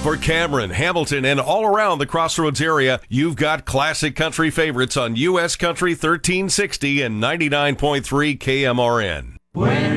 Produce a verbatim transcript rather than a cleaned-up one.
For Cameron, Hamilton, and all around the Crossroads area, you've got classic country favorites on U S Country thirteen sixty and ninety-nine point three K M R N. When